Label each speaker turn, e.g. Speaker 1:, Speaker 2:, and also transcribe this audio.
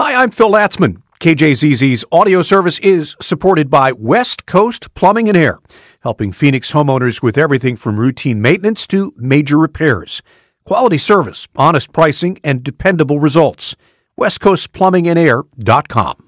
Speaker 1: Hi, I'm Phil Latzman. KJZZ's audio service is supported by West Coast Plumbing and Air, helping Phoenix homeowners with everything from routine maintenance to major repairs. Quality service, honest pricing, and dependable results. WestCoastPlumbingandAir.com.